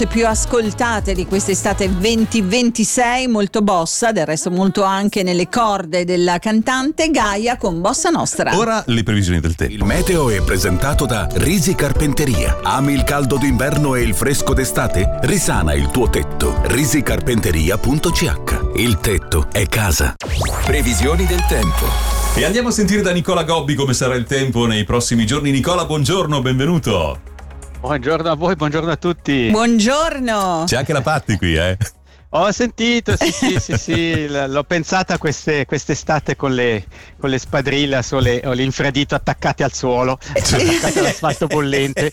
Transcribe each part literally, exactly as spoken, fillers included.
più ascoltate di quest'estate venti ventisei, molto bossa, del resto molto anche nelle corde della cantante Gaia con Bossa Nostra. Ora le previsioni del tempo. Il meteo è presentato da Risi Carpenteria. Ami il caldo d'inverno e il fresco d'estate? Risana il tuo tetto. risicarpenteria punto c h. Il tetto è casa. Previsioni del tempo. E andiamo a sentire da Nicola Gobbi come sarà il tempo nei prossimi giorni. Nicola, buongiorno, benvenuto. Buongiorno a voi, buongiorno a tutti. Buongiorno. C'è anche la Patti qui, eh? Ho sentito, sì, sì, sì, sì, l'ho pensata queste, quest'estate con le, con le spadrillas o, le, o l'infradito attaccati al suolo, attaccati all'asfalto bollente.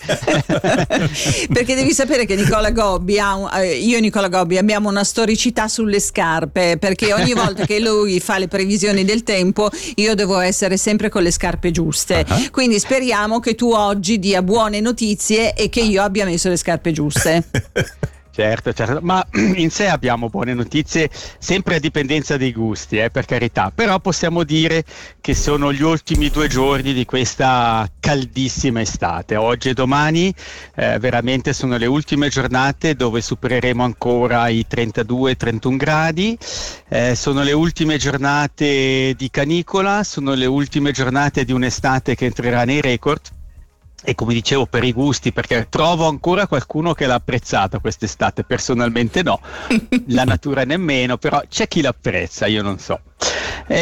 Perché devi sapere che Nicola Gobbi ha un, io e Nicola Gobbi abbiamo una storicità sulle scarpe, perché ogni volta che lui fa le previsioni del tempo io devo essere sempre con le scarpe giuste. Uh-huh. Quindi speriamo che tu oggi dia buone notizie e che io abbia messo le scarpe giuste. Certo, certo, ma in sé abbiamo buone notizie, sempre a dipendenza dei gusti, eh, per carità, però possiamo dire che sono gli ultimi due giorni di questa caldissima estate. Oggi e domani eh, veramente sono le ultime giornate dove supereremo ancora i trentadue trentuno gradi, eh, sono le ultime giornate di canicola, sono le ultime giornate di un'estate che entrerà nei record. E come dicevo, per i gusti, perché trovo ancora qualcuno che l'ha apprezzata quest'estate, personalmente no, la natura nemmeno, però c'è chi l'apprezza, io non so. Eh,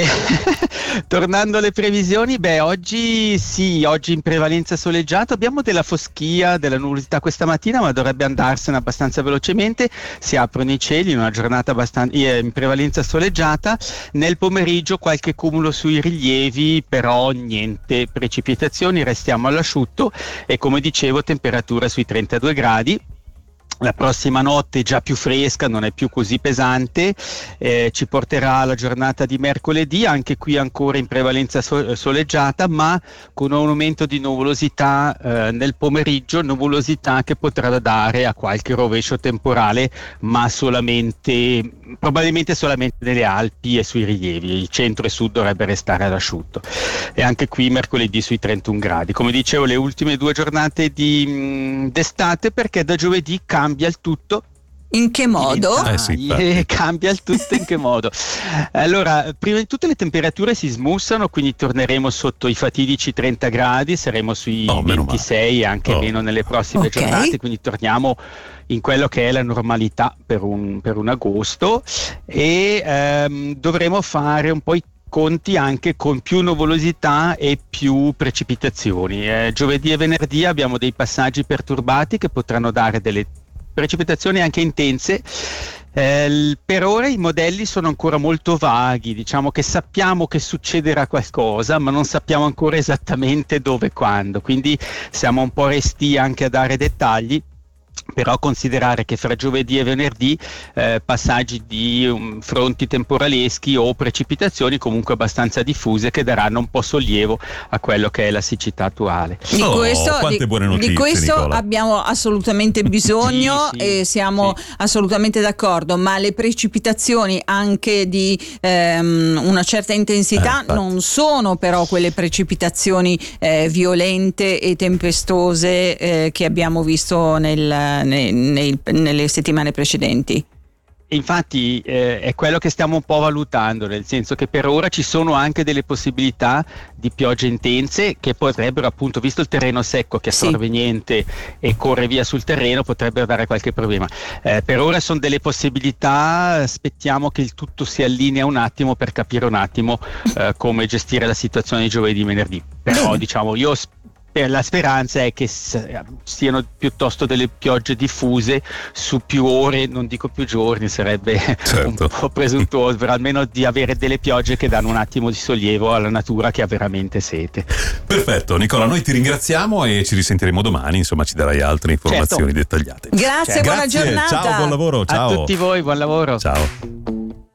tornando alle previsioni, beh, oggi sì, oggi in prevalenza soleggiato, abbiamo della foschia, della nuvolosità questa mattina, ma dovrebbe andarsene abbastanza velocemente, si aprono i cieli in una giornata abbastanza, eh, in prevalenza soleggiata, nel pomeriggio qualche cumulo sui rilievi, però niente precipitazioni, restiamo all'asciutto e come dicevo temperatura sui trentadue gradi. La prossima notte già più fresca, non è più così pesante, eh, ci porterà alla giornata di mercoledì, anche qui ancora in prevalenza so- soleggiata, ma con un aumento di nuvolosità eh, nel pomeriggio, nuvolosità che potrà dare a qualche rovescio temporale, ma solamente, probabilmente solamente nelle Alpi e sui rilievi. Il centro e sud dovrebbe restare all'asciutto. E anche qui mercoledì sui trentuno gradi. Come dicevo, le ultime due giornate di, mh, d'estate, perché da giovedì cambia Cambia il tutto. In che modo? Eh sì, eh, cambia il tutto in che modo? Allora, prima di tutto le temperature si smussano, quindi torneremo sotto i fatidici trenta gradi, saremo sui oh, ventisei e anche oh. meno nelle prossime okay. giornate, quindi torniamo in quello che è la normalità per un, per un agosto e ehm, dovremo fare un po' i conti anche con più nuvolosità e più precipitazioni. Eh, giovedì e venerdì abbiamo dei passaggi perturbati che potranno dare delle precipitazioni anche intense. Eh, per ora i modelli sono ancora molto vaghi, diciamo che sappiamo che succederà qualcosa, ma non sappiamo ancora esattamente dove e quando, quindi siamo un po' restii anche a dare dettagli. Però considerare che fra giovedì e venerdì eh, passaggi di um, fronti temporaleschi o precipitazioni comunque abbastanza diffuse che daranno un po' sollievo a quello che è la siccità attuale. Di oh, questo, quante di, buone notizie, di questo Nicola. Abbiamo assolutamente bisogno sì, sì, e siamo sì. assolutamente d'accordo, ma le precipitazioni anche di ehm, una certa intensità eh, non sono però quelle precipitazioni eh, violente e tempestose eh, che abbiamo visto nel Nei, nei, nelle settimane precedenti. Infatti eh, è quello che stiamo un po' valutando, nel senso che per ora ci sono anche delle possibilità di piogge intense che potrebbero, appunto, visto il terreno secco che assorbe sì. niente e corre via sul terreno, potrebbero dare qualche problema. Eh, per ora sono delle possibilità, aspettiamo che il tutto si allinea un attimo per capire un attimo eh, come gestire la situazione di giovedì e venerdì. Però Bene. diciamo io spero la speranza è che siano piuttosto delle piogge diffuse su più ore, non dico più giorni, sarebbe certo. un po' presuntuoso, però almeno di avere delle piogge che danno un attimo di sollievo alla natura che ha veramente sete. Perfetto, Nicola, noi ti ringraziamo e ci risentiremo domani, insomma ci darai altre informazioni certo. dettagliate. Grazie, certo. buona Grazie, giornata. Ciao, buon lavoro, ciao. A tutti voi, buon lavoro. Ciao.